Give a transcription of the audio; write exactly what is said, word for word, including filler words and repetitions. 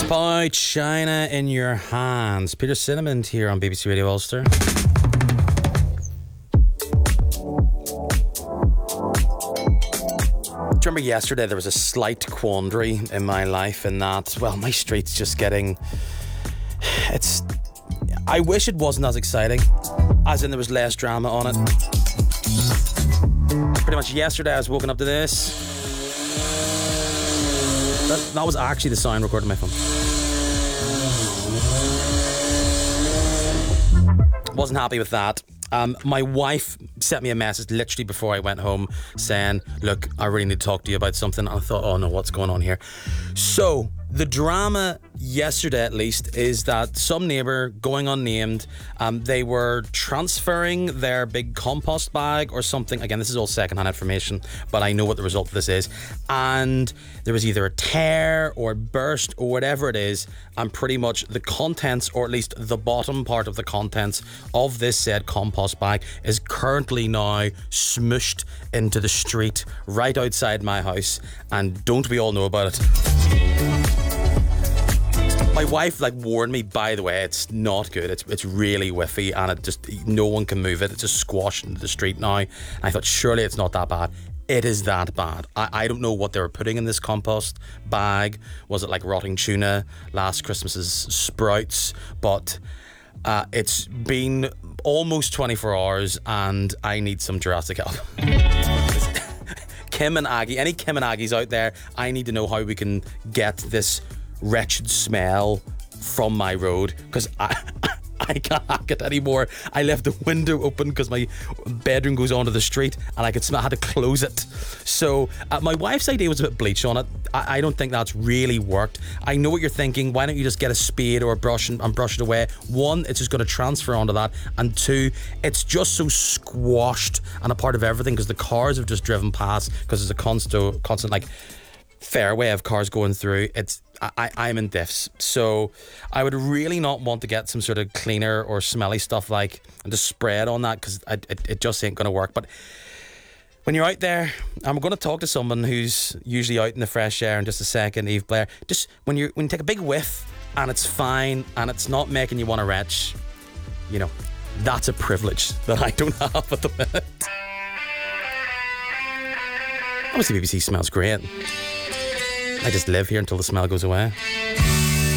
By China in Your Hands. Peter Cinnamon here on B B C Radio Ulster. Do you remember yesterday there was a slight quandary in my life in that, well, my street's just getting... It's... I wish it wasn't as exciting, as in there was less drama on it. Pretty much yesterday I was woken up to this. That, that was actually the sound recorded on my phone. Wasn't happy with that. Um, my wife sent me a message literally before I went home saying, look, I really need to talk to you about something. And I thought, oh no, what's going on here? So the drama yesterday, at least, is that some neighbour, going unnamed, um, they were transferring their big compost bag or something. Again, this is all secondhand information, but I know what the result of this is. And there was either a tear or burst or whatever it is, and pretty much the contents, or at least the bottom part of the contents of this said compost bag, is currently now smooshed into the street right outside my house. And don't we all know about it? My wife like warned me, by the way, it's not good. It's it's really whiffy and it just, no one can move it. It's just squashed into the street now. And I thought, surely it's not that bad. It is that bad. I, I don't know what they were putting in this compost bag. Was it like rotting tuna, last Christmas's sprouts? But uh, it's been almost twenty-four hours and I need some Jurassic help. Kim and Aggie, any Kim and Aggies out there, I need to know how we can get this wretched smell from my road, because I I can't hack it anymore. I left the window open because my bedroom goes onto the street and I could smell. I had to close it. So uh, my wife's idea was a bit bleach on it. I, I don't think that's really worked. I know what you're thinking. Why don't you just get a spade or a brush and, and brush it away? One, it's just going to transfer onto that, and two, it's just so squashed and a part of everything because the cars have just driven past, because there's a constant, constant like fairway of cars going through. It's I, I'm in diffs, so I would really not want to get some sort of cleaner or smelly stuff like and just spray it on that, because it, it just ain't going to work. But when you're out there, I'm going to talk to someone who's usually out in the fresh air in just a second, Eve Blair. Just when you when you take a big whiff and it's fine and it's not making you want to retch, you know, that's a privilege that I don't have at the minute. Obviously, B B C smells great. I just live here until the smell goes away.